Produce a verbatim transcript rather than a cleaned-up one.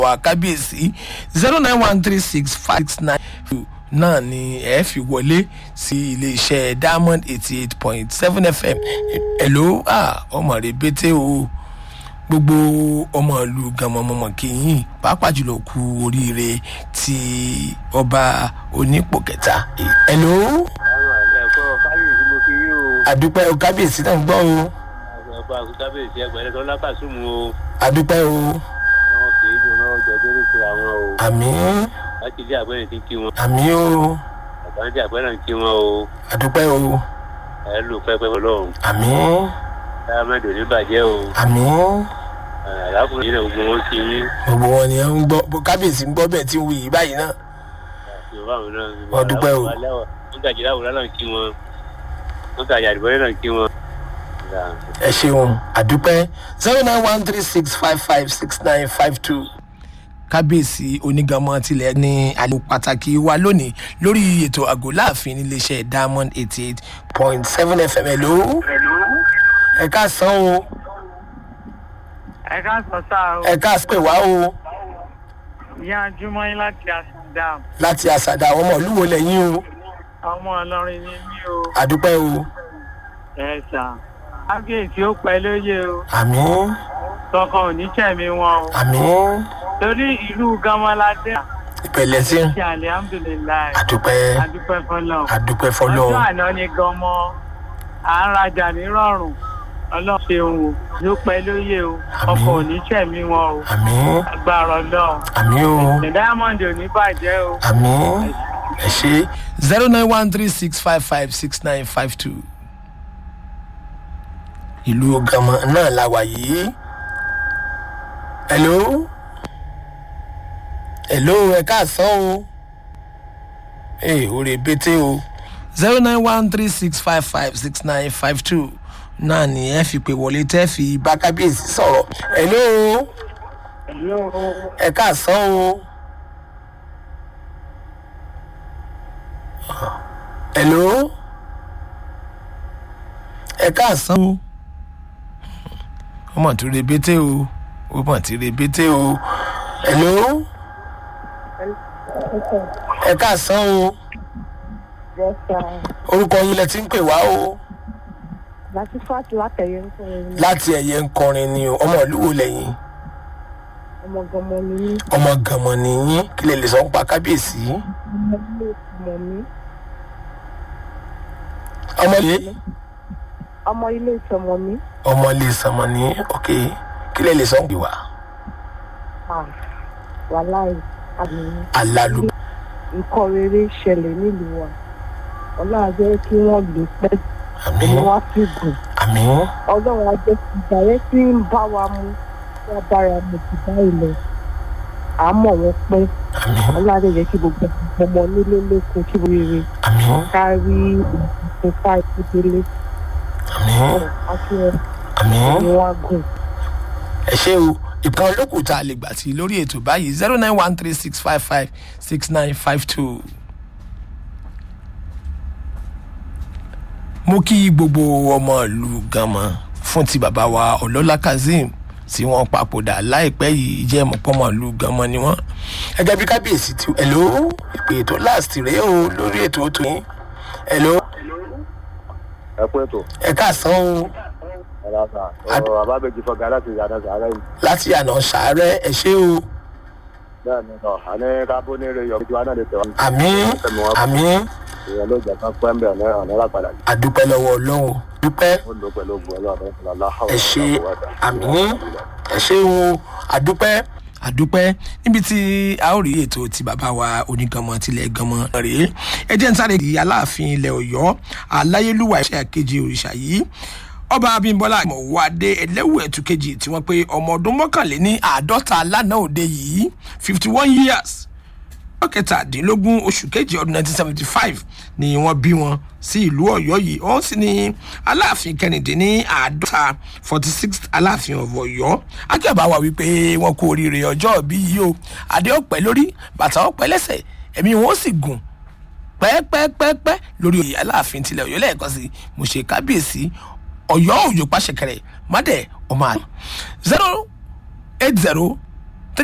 wa kábíyèsí zero nine one three six five six nine two náà ni ẹ fi wọlé sí iléeṣẹ́ diamond eighty eight point seven fm. hello ah ọmọ rẹ bété o gbogbo ọmọ ìlú ganmọmọmọ kìyìn pàápàá jùlọ kú oríire ti ọba onípò kẹta. hello. àdúpẹ́ o kábíyèsí náà ń gbọ́ o. ọba kábíyèsí ẹgbẹ̀rún tó lápàsùnmù o. àdúpẹ́ o. wọn kì í dùn náà jọjọ́rì sí àwọn o. àmín. láti ilé àgbẹ̀rẹ̀ ti kí wọn. àmín o. àgbàǹdì àgbẹ̀rẹ̀ ti kí wọn o. àdúpẹ́ o. ẹ lù pẹ́pẹ́ ọlọ́run. àmín. dáhàmẹ́dò ní bàjẹ́ o. àmín. àlákùnrin náà gbogbo wọn kì í. gbogbo wọn ni ẹ ń gbọ́ kábíyèsí ń gbọ́ bẹ́ẹ̀ tí ń wuyì báyìí náà. wọ́n dúpẹ́ o. wọ́n gàjì láwùrán náà kí wọn. wọ́n gàjì àdìbọ́lẹ̀ náà kí wọn. ẹ ṣeun àdúpẹ́ zero nine one three six five five six nine five two. kábíyèsí onígànmọ́ tilẹ̀ ní àlè pàtàkì wa lónìí lórí ètò àgọ́ láàfin níléeṣẹ́ diamond eighty eight point seven fm. hello. ẹ káàsán o. ẹ káàsán sáà o. ẹ káàsán pè wá o. ìyá jùmọ̀ yín láti àṣàdá. láti àṣàdá ọmọ olúwo lẹ́yìn o. ọmọ ọlọ́rin ni mí o. àdúpẹ́ o. ẹ sà kábíyèsí ó pẹ́ lóye o. àmín. tọkàn ò ní tẹ̀mí wọn o. àmín. torí ìlú gamalade. ìpẹ̀lẹ̀ sí. ṣe alihamudulilayi. àdúpẹ́. àdúpẹ́ fọlọ́. àdúpẹ́ fọlọ́. ọjọ́ àná ni gọmọ à ń rajà nírọ̀rùn ọlọ́run ṣeun o ló pẹ́ lóye o. ọkọ̀ ò ní tẹ̀mí wọn o. àmín. agbára ọlọ́run. àmín o. ní diamond ò ní bàjẹ́ o. àmín. ẹ ṣe zero nine one three six five five six nine five two. ìlú gànmọ náà la wà yìí. hello. hello ẹ káàsán o. ee oore bété o. zero nine one three six five five six nine five two náà ni ẹ fi pè wọlé tẹ́ fi bá kábíyèsí sọ̀rọ̀. hello. ẹ káàsán o. hello. ẹ káàsán o. ọmọ tó rebété o ọmọ tí rebété o. hello. ẹ káàsán o. orúkọ yín lẹ ti ń pè wá o. láti fàtí látẹ̀yẹ ń kọrin. láti ẹ̀yẹ ń kọrin ni o ọmọ ìlú wo lẹ́yìn. ọmọ gànmọ ni yín. ọmọ gànmọ ni yín kí lè lè sọ ń pa kábíyèsí. ọmọ ilé ìtumọ̀ mi. ọmọ ilé. ọmọ ilé ìtumọ̀ mi. ọmọ ilé ìsọmọ ni ok kí lè lè sọ ń pè wá. wàláì àmì. alalu. nǹkan rere ṣẹlẹ̀ nílùú wa ọlọ́run jẹ́ kí wọ́n lè pẹ́ àmín. ẹni wá sí gùn. àmín. ọlọ́run ajẹ́ ti ìdàrẹ́ tí ń bá wa mu wọ́n bára mu ti báyìí lọ. àmọ́ wọn pẹ́ àmín. ọlọ́run jẹ́ kí gbogbo ọmọ nílé lókun kí rere àmín. kárí ìfúnfà ìfúdélé. àmín. àti àmín. ẹni wá gùn. ẹ ṣé o ìkan olókùn tá a lè gbà sí lórí ètò báyìí zero nine one three six five five six nine five two. mo kí gbogbo ọmọ ìlú gànmọ fún ti bàbá wa ọlọ́lá kazeem tí wọ́n papòdà láìpẹ́ yìí jẹ́ mọ̀pọ́mọ̀ ìlú gànmọ ni wọ́n. ẹgẹ́ bí kábíyèsí ti hello ìpè ètò last rèé o lórí ètò òtò yín. hello. ẹ pẹ́ tó. ẹ káàsán o. ọ̀rọ̀ àbábẹ́jì fọ́gà láti ìyànà sàárẹ̀ yìí. láti àná sàárẹ̀ ẹ ṣé o. bẹ́ẹ̀ ni ọ̀ àní kábó ní eré yọ̀ọ́ ìjọba náà lè tẹ̀wọ́n. àmín àmín. ìyẹn ló jẹ́ kán pẹ́ ń bẹ̀ ọ̀nà ọ̀nà lápadà. àdúpẹ́ lọ́wọ́ ọlọ́run dúpẹ́. ó lò pẹ̀lú ògùn ọlọ́run ẹ ṣe àmín ẹ ṣe o àdúpẹ́ àdúpẹ́ níbi tí a ó rí ètò ti bàbá wa onígànmọ tilẹ̀ gànmọ rèé ẹ jẹ́ ń sáré di aláàfin ilẹ̀ ọ̀yọ́ aláyélúwà iṣẹ́ àkejì òrìṣà yìí ọba abímbọ́lá àmọ̀wádé ẹlẹ́wù ẹ̀tù kejì tí wọ́n pé ọmọ ọdún mọ́kànléní àádọ́ta lánàá òde yìí fifty one years ọjọ́ kẹtàdínlógún oṣù kejì ọdún nineteen seventy five ni wọ́n bí wọn sí ìlú ọ̀yọ́ yìí wọ́n sì ní aláàfin kẹrìndínní àádọ́ta forty six aláàfin ọ̀fọ̀ ọ̀yọ́ akẹ́bàá wa wípé wọ́n kú oríire ọjọ́ bí yìí o adé ọ̀pẹ lórí bàtà ọ̀pẹ lẹ́sẹ̀ ẹ̀mí wọn sì gùn pẹ́ẹ́pẹ́ẹ́pẹ́ lórí oyè aláàfin tilẹ̀ ọ̀yọ́ lẹ́ẹ̀kan sí mo ṣe kábíyèsí ọ̀yọ́ òjò pàṣẹkẹrẹ mádẹ ọmọ àná zero eight zero